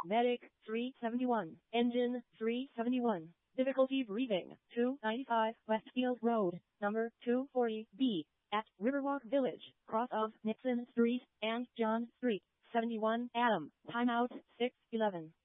Medic 371. Engine 371. Difficulty breathing 295 Westfield Road, number 240B, at Riverwalk Village, cross of Nixon Street and John Street, 71 Adam. Timeout 6:11.